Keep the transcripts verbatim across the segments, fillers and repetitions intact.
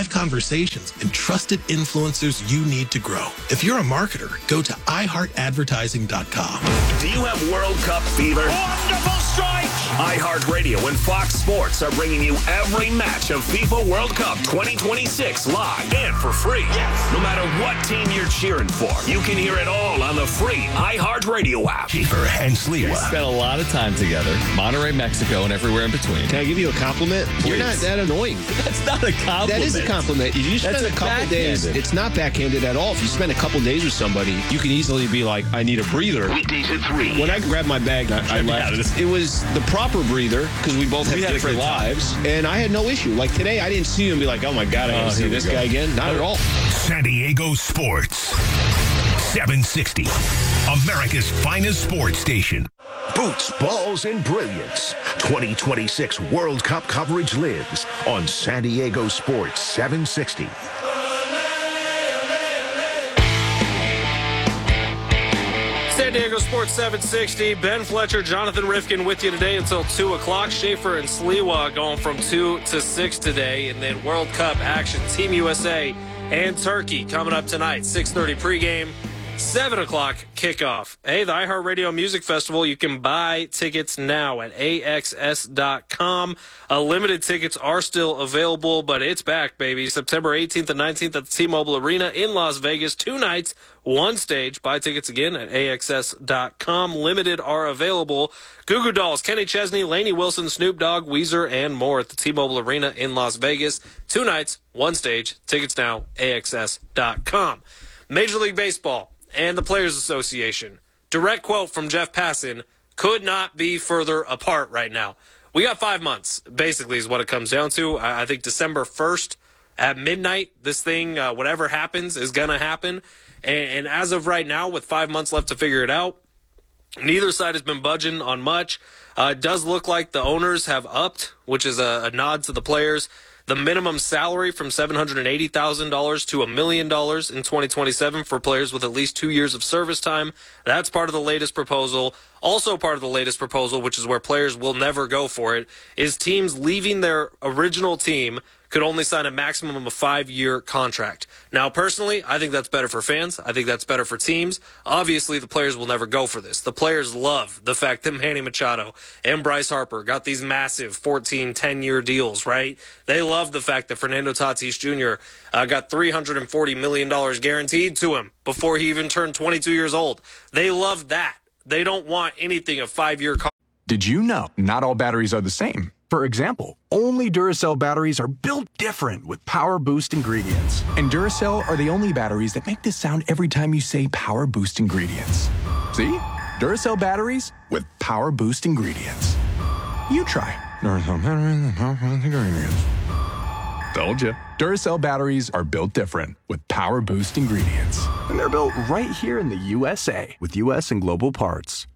live conversations, and trusted influencers you need to grow. If you're a marketer, go to i heart advertising dot com. Do you have World Cup fever? Wonderful strike! iHeartRadio and Fox Sports are bringing you every match of FIFA World Cup twenty twenty-six live and for free. Yes! No matter what team you're cheering for, you can hear it all on the free iHeartRadio app. Kiefer and Sliwa. Spent a lot of time together. Monterrey, Mexico, and everywhere in between. Can I give you a compliment? Please. You're not that annoying. That's not a compliment. That is a compliment. If you spend That's a a couple backhanded. days, it's not backhanded at all. If you spend a couple days with somebody, you can easily be like, I need a breather. Weekdays at three. When I grabbed my bag, I, I left. It was the proper breather because we both have We had a different good time. lives, and I had no issue. Like today, I didn't see you and be like, oh my God, I got Oh, to see here we this go. guy again. Not at all. San Diego Sports. seven sixty. America's finest sports station. Boots, balls, and brilliance. twenty twenty-six World Cup coverage lives on San Diego Sports seven sixty. San Diego Sports seven sixty. Ben Fletcher, Jonathan Rifkin with you today until two o'clock. Schaefer and Sliwa going from two to six today. And then World Cup action. Team U S A and Turkey coming up tonight. six thirty pregame. seven o'clock kickoff. Hey, the iHeartRadio Music Festival, you can buy tickets now at A X S dot com. Uh, limited tickets are still available, but it's back, baby. September eighteenth and nineteenth at the T-Mobile Arena in Las Vegas. Two nights, one stage. Buy tickets again at A X S dot com. Limited are available. Goo Goo Dolls, Kenny Chesney, Lainey Wilson, Snoop Dogg, Weezer, and more at the T-Mobile Arena in Las Vegas. Two nights, one stage. Tickets now, A X S dot com. Major League Baseball and the Players Association. Direct quote from Jeff Passan, could not be further apart right now. We got five months, basically, is what it comes down to. I, I think December first at midnight, this thing, uh, whatever happens, is going to happen. And, and as of right now, with five months left to figure it out, neither side has been budging on much. Uh, it does look like the owners have upped, which is a, a nod to the players, the minimum salary from seven hundred eighty thousand dollars to a million dollars in twenty twenty-seven for players with at least two years of service time. That's part of the latest proposal. Also part of the latest proposal, which is where players will never go for it, is teams leaving their original team could only sign a maximum of a five-year contract. Now, personally, I think that's better for fans. I think that's better for teams. Obviously, the players will never go for this. The players love the fact that Manny Machado and Bryce Harper got these massive fourteen, ten-year deals, right? They love the fact that Fernando Tatis Junior Uh, got three hundred forty million dollars guaranteed to him before he even turned twenty-two years old. They love that. They don't want anything of five-year contract. Did you know not all batteries are the same? For example, only Duracell batteries are built different with Power Boost ingredients. And Duracell are the only batteries that make this sound every time you say Power Boost ingredients. See? Duracell batteries with Power Boost ingredients. You try. Duracell batteries with Power Boost ingredients. Told you. Duracell batteries are built different with Power Boost ingredients. And they're built right here in the U S A with U S and global parts.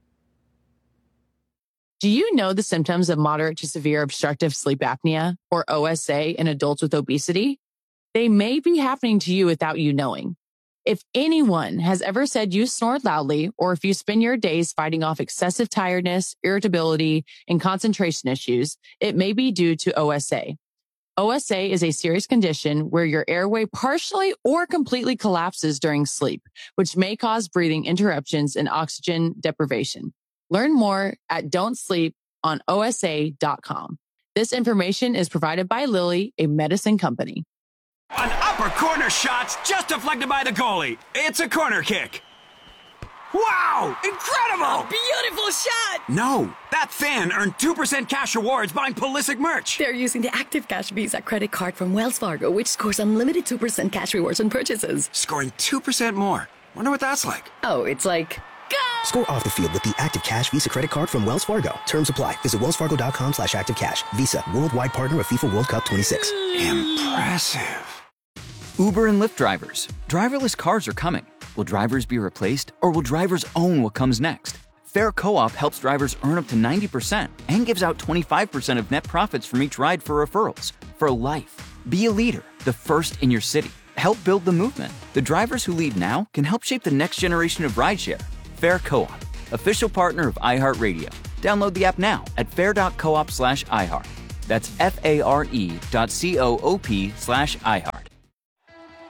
Do you know the symptoms of moderate to severe obstructive sleep apnea, or O S A, in adults with obesity? They may be happening to you without you knowing. If anyone has ever said you snore loudly, or if you spend your days fighting off excessive tiredness, irritability, and concentration issues, it may be due to O S A. O S A is a serious condition where your airway partially or completely collapses during sleep, which may cause breathing interruptions and oxygen deprivation. Learn more at don't sleep on O S A dot com. This information is provided by Lilly, a medicine company. An upper corner shot's just deflected by the goalie. It's a corner kick. Wow! Incredible! Beautiful shot! No, that fan earned two percent cash rewards buying Pulisic merch. They're using the Active Cash Visa credit card from Wells Fargo, which scores unlimited two percent cash rewards on purchases. Scoring two percent more. Wonder what that's like. Oh, it's like... Go! Score off the field with the Active Cash Visa credit card from Wells Fargo. Terms apply. Visit wellsfargo.com slash active cash. Visa, worldwide partner of FIFA World Cup twenty-six. Impressive. Uber and Lyft drivers. Driverless cars are coming. Will drivers be replaced, or will drivers own what comes next? Fair Co-op helps drivers earn up to ninety percent and gives out twenty-five percent of net profits from each ride for referrals. For life. Be a leader, the first in your city. Help build the movement. The drivers who lead now can help shape the next generation of rideshare. Fair Co-op, official partner of iHeartRadio. Download the app now at fair.coop slash iHeart. That's F-A-R-E dot C-O-O-P slash iHeart.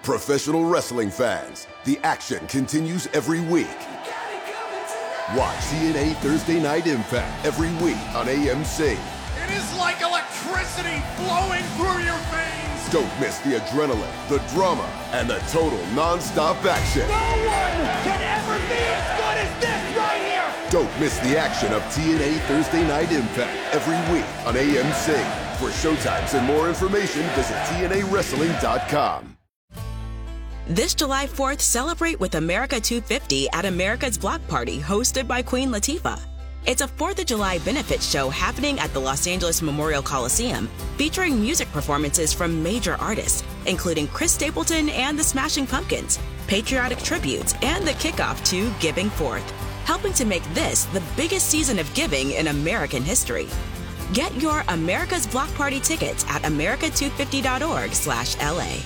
Professional wrestling fans, the action continues every week. Watch T N A Thursday Night Impact every week on A M C. It is like electricity flowing through your veins. Don't miss the adrenaline, the drama, and the total non-stop action. No one can ever be as good as this right here. Don't miss the action of T N A Thursday Night Impact every week on A M C. For showtimes and more information, visit T N A wrestling dot com. This July fourth, celebrate with America two fifty at America's Block Party, hosted by Queen Latifah. It's a fourth of July benefit show happening at the Los Angeles Memorial Coliseum, featuring music performances from major artists, including Chris Stapleton and the Smashing Pumpkins, patriotic tributes, and the kickoff to Giving Forth, helping to make this the biggest season of giving in American history. Get your America's Block Party tickets at america two fifty dot org slash L A.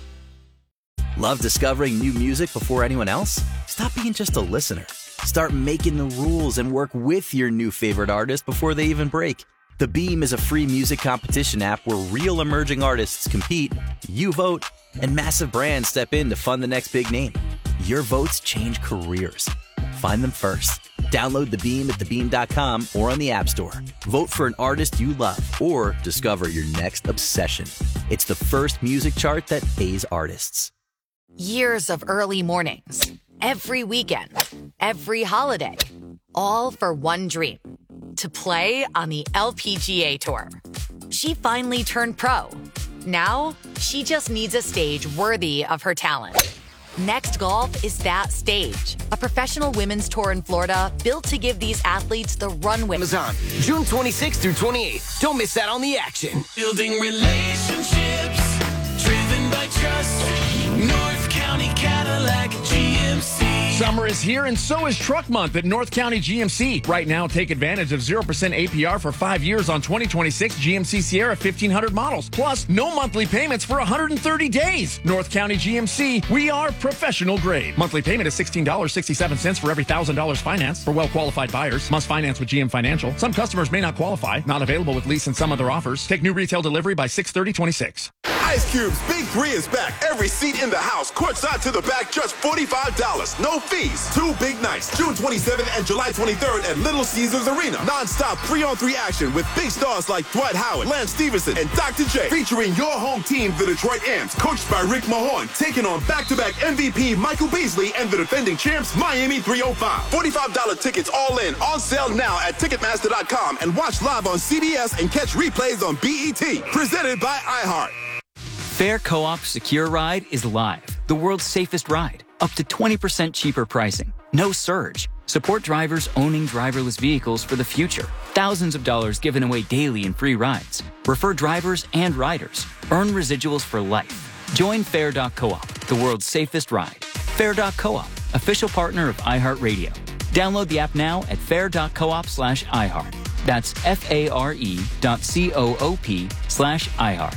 Love discovering new music before anyone else? Stop being just a listener. Start making the rules and work with your new favorite artist before they even break. The Beam is a free music competition app where real emerging artists compete, you vote, and massive brands step in to fund the next big name. Your votes change careers. Find them first. Download The Beam at the beam dot com or on the App Store. Vote for an artist you love or discover your next obsession. It's the first music chart that pays artists. Years of early mornings, every weekend, every holiday, all for one dream, to play on the L P G A Tour. She finally turned pro. Now, she just needs a stage worthy of her talent. Next Golf is that stage, a professional women's tour in Florida built to give these athletes the runway. Amazon, June twenty-sixth through twenty-eighth. Don't miss out on the action. Building relationships, driven by trust. North County Cadillac G M C. Summer is here, and so is Truck Month at North County G M C. Right now, take advantage of zero percent A P R for five years on twenty twenty-six G M C Sierra fifteen hundred models. Plus, no monthly payments for one hundred thirty days. North County G M C, we are professional grade. Monthly payment is sixteen dollars and sixty-seven cents for every one thousand dollars financed for well-qualified buyers. Must finance with G M Financial. Some customers may not qualify. Not available with lease and some other offers. Take new retail delivery by six thirty twenty-six. Ice Cube's Big Three is back. Every seat in the house, courtside to the back, just forty-five dollars. No fees. Two big nights, June twenty-seventh and July twenty-third at Little Caesars Arena. Non-stop three-on-three action with big stars like Dwight Howard, Lance Stevenson, and Doctor J. Featuring your home team, the Detroit Amps, coached by Rick Mahorn, taking on back-to-back M V P Michael Beasley and the defending champs Miami three oh five. forty-five dollars tickets all in, on sale now at Ticketmaster dot com, and watch live on C B S and catch replays on B E T. Presented by iHeart. Fair Co-op Secure Ride is live. The world's safest ride. Up to twenty percent cheaper pricing. No surge. Support drivers owning driverless vehicles for the future. Thousands of dollars given away daily in free rides. Refer drivers and riders. Earn residuals for life. Join Fair dot Co-op, the world's safest ride. Fair dot Co-op, official partner of iHeartRadio. Download the app now at fair dot coop slash iHeart. That's F-A-R-E dot C-O-O-P slash iHeart.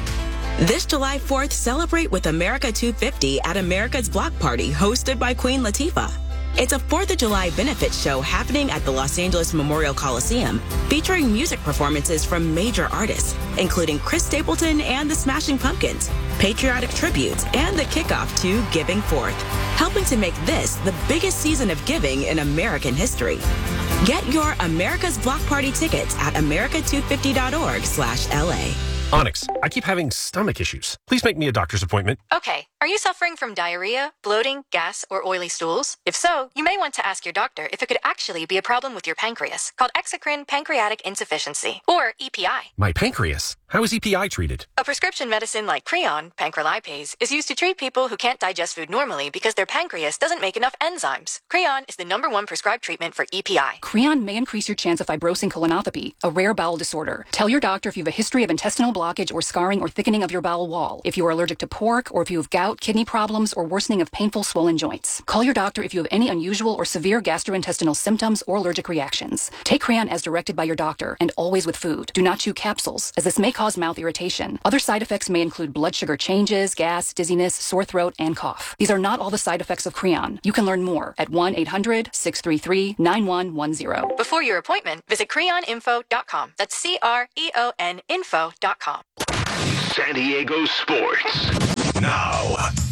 This July fourth, celebrate with America two fifty at America's Block Party, hosted by Queen Latifah. It's a fourth of July benefit show happening at the Los Angeles Memorial Coliseum, featuring music performances from major artists, including Chris Stapleton and the Smashing Pumpkins, patriotic tributes, and the kickoff to Giving Forth, helping to make this the biggest season of giving in American history. Get your America's Block Party tickets at america two fifty dot org slash L A. Onyx, I keep having stomach issues. Please make me a doctor's appointment. Okay. Are you suffering from diarrhea, bloating, gas, or oily stools? If so, you may want to ask your doctor if it could actually be a problem with your pancreas, called exocrine pancreatic insufficiency, or E P I. My pancreas? How is E P I treated? A prescription medicine like Creon, pancrelipase, is used to treat people who can't digest food normally because their pancreas doesn't make enough enzymes. Creon is the number one prescribed treatment for E P I. Creon may increase your chance of fibrosing colonopathy, a rare bowel disorder. Tell your doctor if you have a history of intestinal blockage or scarring or thickening of your bowel wall, if you are allergic to pork, or if you have gout, kidney problems, or worsening of painful swollen joints. Call your doctor if you have any unusual or severe gastrointestinal symptoms or allergic reactions. Take Creon as directed by your doctor, and always with food. Do not chew capsules, as this may cause mouth irritation. Other side effects may include blood sugar changes, gas, dizziness, sore throat, and cough. These are not all the side effects of Creon. You can learn more at one eight hundred six three three nine one one zero. Before your appointment, visit creon info dot com. That's C R E O N info dot com. San Diego sports. Now,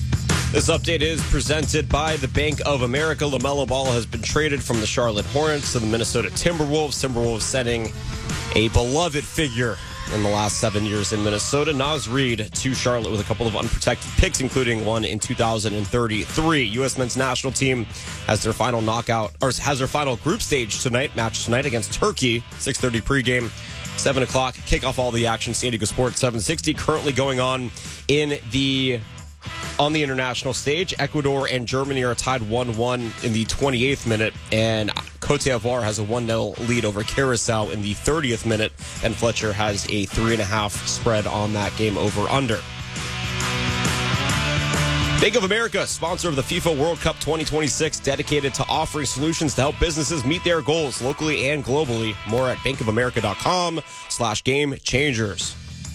This update is presented by the Bank of America. LaMelo Ball has been traded from the Charlotte Hornets to the Minnesota Timberwolves. Timberwolves setting a beloved figure in the last seven years in Minnesota. Naz Reid to Charlotte with a couple of unprotected picks, including one in two thousand thirty-three. U S men's national team has their final knockout, or has their final group stage tonight, match tonight against Turkey. six thirty pregame, seven o'clock, kick off all the action. San Diego Sports seven sixty currently going on in the... On the international stage, Ecuador and Germany are tied one one in the twenty-eighth minute, and Cote d'Ivoire has a one nil lead over Curacao in the thirtieth minute, and Fletcher has a three and a half spread on that game over under. Bank of America, sponsor of the FIFA World Cup twenty twenty-six, dedicated to offering solutions to help businesses meet their goals locally and globally. More at bankofamerica.com slash game changers.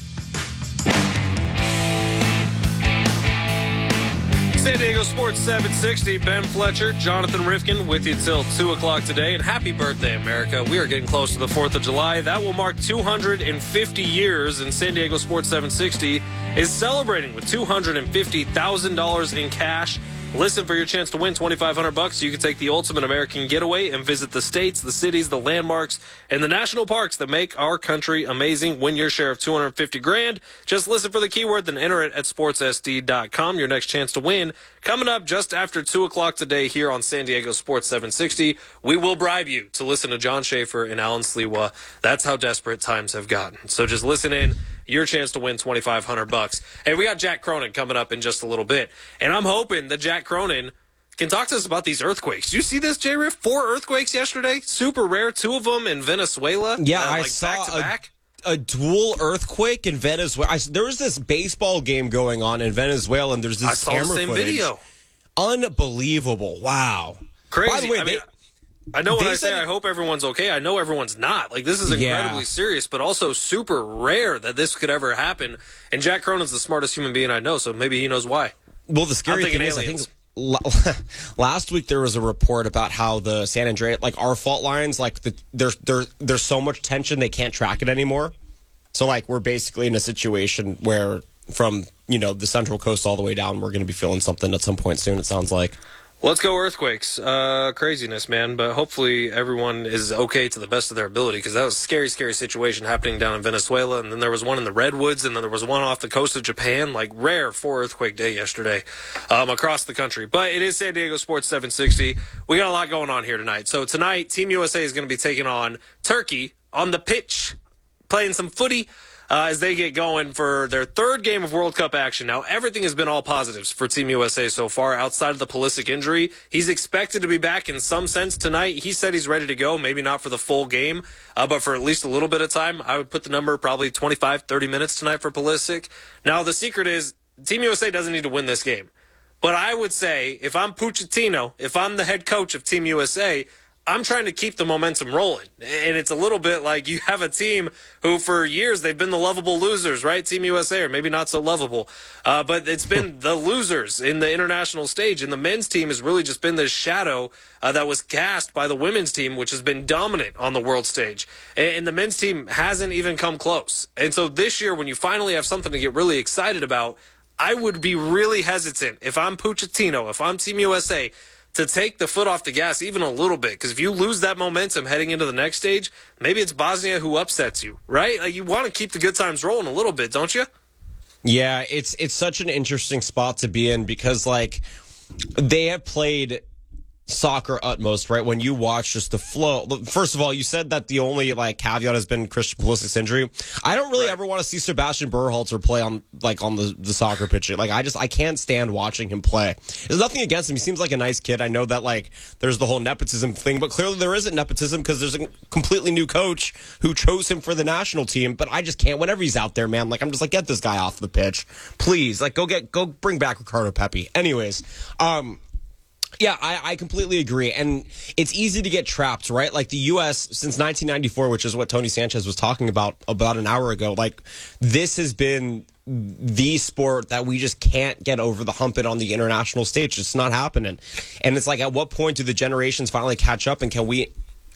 San Diego Sports seven sixty, Ben Fletcher, Jonathan Rifkin with you till two o'clock today. And happy birthday, America. We are getting close to the fourth of July. That will mark two hundred fifty years, and San Diego Sports seven sixty is celebrating with two hundred fifty thousand dollars in cash. Listen for your chance to win twenty-five hundred bucks. You can take the ultimate American getaway and visit the states, the cities, the landmarks, and the national parks that make our country amazing. Win your share of two hundred fifty grand. Just listen for the keyword, then enter it at sports s d dot com. Your next chance to win coming up just after two o'clock today here on San Diego Sports seven sixty. We will bribe you to listen to John Schaefer and Alan Sliwa. That's how desperate times have gotten. So just listen in. Your chance to win twenty-five hundred bucks. Hey, we got Jack Cronin coming up in just a little bit. And I'm hoping that Jack Cronin can talk to us about these earthquakes. Do you see this, J-Riff? Four earthquakes yesterday. Super rare. Two of them in Venezuela. Yeah, uh, I like saw back to a, back. a dual earthquake in Venezuela. I, there was this baseball game going on in Venezuela, and there's this I saw camera the same footage. video. Unbelievable. Wow. Crazy. By the way, I they, mean, I know when they I say said- I hope everyone's okay, I know everyone's not. Like, this is incredibly Yeah. serious, but also super rare that this could ever happen. And Jack Cronin's the smartest human being I know, so maybe he knows why. Well, the scary I'm thing thinking is, aliens. I think la- last week there was a report about how the San Andreas, like our fault lines, like the, there's there, there's so much tension they can't track it anymore. So like we're basically in a situation where from you know the Central Coast all the way down, we're going to be feeling something at some point soon. It sounds like. Let's go earthquakes. Uh, craziness, man. But hopefully everyone is okay to the best of their ability, because that was a scary, scary situation happening down in Venezuela. And then there was one in the Redwoods, and then there was one off the coast of Japan. Like, rare for earthquake day yesterday um, across the country. But it is San Diego Sports seven sixty. We got a lot going on here tonight. So tonight, Team U S A is going to be taking on Turkey on the pitch, playing some footy. Uh, as they get going for their third game of World Cup action. Now, everything has been all positives for Team U S A so far outside of the Pulisic injury. He's expected to be back in some sense tonight. He said he's ready to go, maybe not for the full game, uh, but for at least a little bit of time. I would put the number probably twenty-five, thirty minutes tonight for Pulisic. Now, the secret is Team U S A doesn't need to win this game. But I would say if I'm Pochettino, if I'm the head coach of Team U S A, I'm trying to keep the momentum rolling. And it's a little bit like you have a team who for years they've been the lovable losers, right? Team U S A, or maybe not so lovable. Uh, but it's been the losers in the international stage. And the men's team has really just been this shadow uh, that was cast by the women's team, which has been dominant on the world stage. And, and the men's team hasn't even come close. And so this year, when you finally have something to get really excited about, I would be really hesitant if I'm Pochettino, if I'm Team U S A, to take the foot off the gas even a little bit. Because if you lose that momentum heading into the next stage, maybe it's Bosnia who upsets you, right? Like, you want to keep the good times rolling a little bit, don't you? Yeah, it's it's such an interesting spot to be in because, like, they have played soccer utmost, right? When you watch just the flow. First of all, you said that the only like caveat has been Christian Pulisic's injury. I don't really right. ever want to see Sebastian Berhalter play on like on the, the soccer pitch. Like I just I can't stand watching him play. There's nothing against him. He seems like a nice kid. I know that like there's the whole nepotism thing, but clearly there isn't nepotism because there's a completely new coach who chose him for the national team. But I just can't. Whenever he's out there, man, like I'm just like get this guy off the pitch, please. Like go get go bring back Ricardo Pepi. Anyways, um. Yeah, I, I completely agree. And it's easy to get trapped, right? Like the U S since nineteen ninety-four, which is what Tony Sanchez was talking about about an hour ago, like this has been the sport that we just can't get over the hump in on the international stage. It's not happening. And it's like, at what point do the generations finally catch up and can we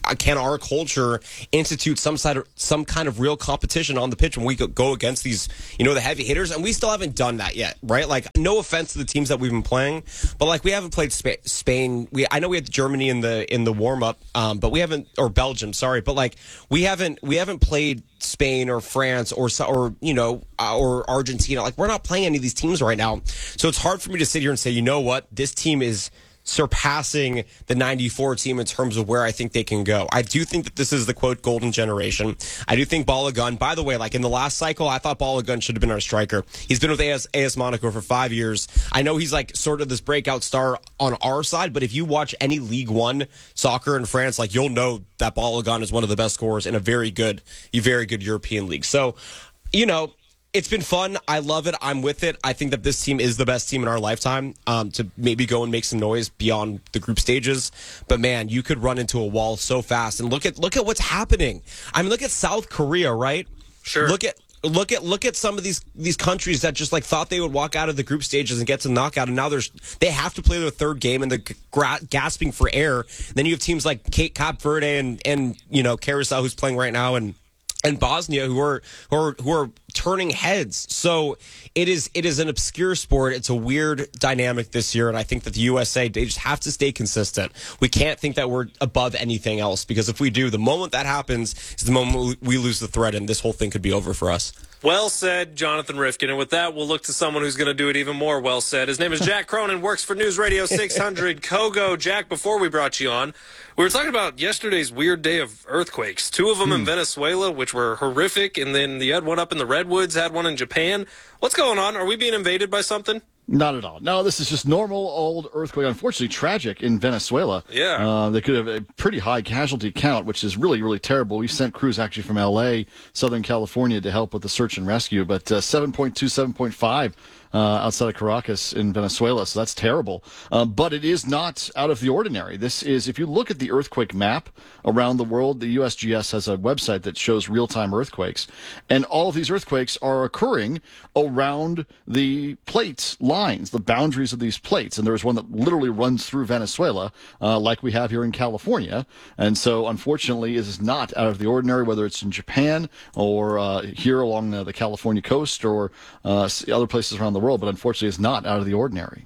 can our culture institute some side of, some kind of real competition on the pitch when we go against these, you know, the heavy hitters? And we still haven't done that yet, right? Like, no offense to the teams that we've been playing, but like we haven't played Sp- Spain. We I know we had Germany in the in the warm up, um, but we haven't, or Belgium, sorry, but like we haven't we haven't played Spain or France or or you know uh, or Argentina. Like, we're not playing any of these teams right now, so it's hard for me to sit here and say, you know what, this team is surpassing the ninety-four team in terms of where I think they can go. I do think that this is the, quote, golden generation. I do think Balogun, by the way, like in the last cycle, I thought Balogun should have been our striker. He's been with A S, A S Monaco for five years. I know he's like sort of this breakout star on our side, but if you watch any League One soccer in France, like you'll know that Balogun is one of the best scorers in a very good, a very good European league. So, you know, it's been fun. I love it. I'm with it. I think that this team is the best team in our lifetime um, to maybe go and make some noise beyond the group stages. But man, you could run into a wall so fast. And look at look at what's happening. I mean, look at South Korea, right? Sure. Look at look at look at some of these these countries that just like thought they would walk out of the group stages and get to knockout, and now there's they have to play their third game and they're gra- gasping for air. Then you have teams like Cape Verde and and you know Carousel, who's playing right now, and. And Bosnia, who are who are who are turning heads. So it is it is an obscure sport. It's a weird dynamic this year, and I think that the U S A, they just have to stay consistent. We can't think that we're above anything else, because if we do, the moment that happens is the moment we lose the thread, and this whole thing could be over for us. Well said, Jonathan Rifkin. And with that, we'll look to someone who's going to do it even more well said. His name is Jack Cronin, works for News Radio six hundred Kogo. Jack, before we brought you on, we were talking about yesterday's weird day of earthquakes. Two of them hmm. in Venezuela, which were horrific, and then you had one up in the Redwoods, had one in Japan. What's going on? Are we being invaded by something? Not at all. No, this is just normal old earthquake. Unfortunately, tragic in Venezuela. Yeah. Uh, they could have a pretty high casualty count, which is really, really terrible. We sent crews actually from L A, Southern California, to help with the search and rescue. But uh, seven point two, seven point five uh, outside of Caracas in Venezuela, so that's terrible. Uh, but it is not out of the ordinary. This is, if you look at the earthquake map around the world, the U S G S has a website that shows real-time earthquakes. And all of these earthquakes are occurring around the plate lines, the boundaries of these plates. And there's one that literally runs through Venezuela, uh, like we have here in California. And so, unfortunately, it is not out of the ordinary, whether it's in Japan or uh, here along uh, the California coast or uh, other places around the world. But unfortunately, it's not out of the ordinary.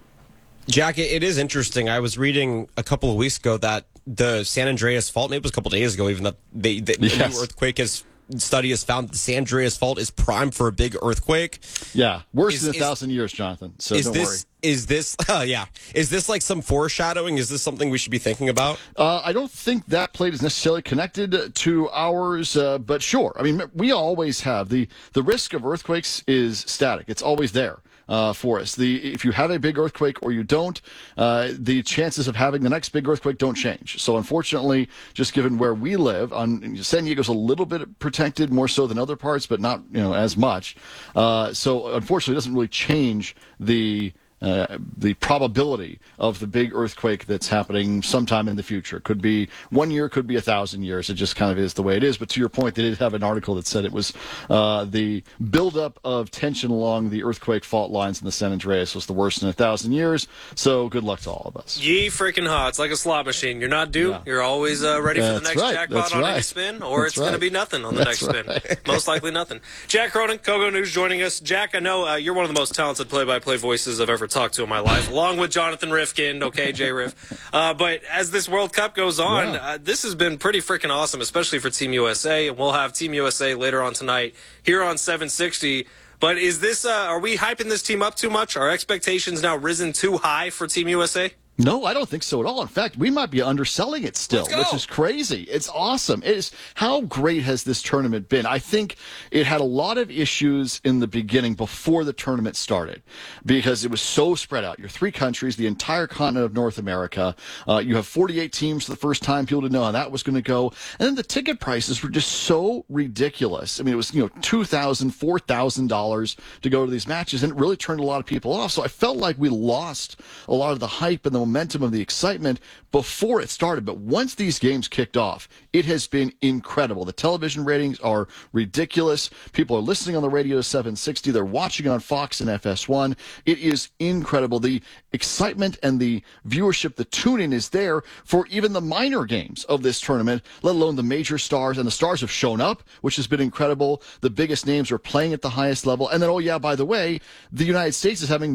Jack, it is interesting. I was reading a couple of weeks ago that the San Andreas Fault, maybe it was a couple of days ago even, that they, the yes. new earthquake is, study has found the San Andreas Fault is primed for a big earthquake. Yeah, worse is, than a is, thousand years, Jonathan. So is don't this, worry. Is this, uh, yeah, is this like some foreshadowing? Is this something we should be thinking about? Uh, I don't think that plate is necessarily connected to ours, uh, but sure. I mean, we always have the the risk of earthquakes is static. It's always there. Uh, for us. The if you have a big earthquake or you don't, uh, the chances of having the next big earthquake don't change. So unfortunately, just given where we live, on San Diego's a little bit protected, more so than other parts, but not you know as much. Uh, so unfortunately, it doesn't really change the Uh, the probability of the big earthquake that's happening sometime in the future. Could be one year, could be a thousand years. It just kind of is the way it is. But to your point, they did have an article that said it was uh, the buildup of tension along the earthquake fault lines in the San Andreas was the worst in a thousand years. So good luck to all of us. Ye freaking ha. It's like a slot machine. You're not due. Yeah. You're always uh, ready for that's the next right. jackpot that's on right. any spin, or that's it's right. going to be nothing on the that's next right. spin. Most likely nothing. Jack Cronin, Kogo News, joining us. Jack, I know uh, you're one of the most talented play-by-play voices I've ever talked to in my life. Along with Jonathan Rifkin, okay, J-Riff. Uh, but as this World Cup goes on, yeah. uh, this has been pretty freaking awesome, especially for Team U S A. And we'll have Team U S A later on tonight here on seven sixty. But is this, uh, are we hyping this team up too much? Are expectations now risen too high for Team U S A? No, I don't think so at all. In fact, we might be underselling it still, which is crazy. It's awesome. It is, how great has this tournament been? I think it had a lot of issues in the beginning before the tournament started because it was so spread out. You're three countries, the entire continent of North America. Uh, you have forty-eight teams for the first time. People didn't know how that was going to go. And then the ticket prices were just so ridiculous. I mean, it was, you know, two thousand dollars, four thousand dollars to go to these matches, and it really turned a lot of people off. So I felt like we lost a lot of the hype and the momentum of the excitement before it started. But once these games kicked off, it has been incredible. The television ratings are ridiculous. People are listening on the radio seven sixty. They're watching on Fox and F S one. It is incredible. The excitement and the viewership, the tune-in is there for even the minor games of this tournament, let alone the major stars. And the stars have shown up, which has been incredible. The biggest names are playing at the highest level. And then, oh yeah, by the way, the United States is having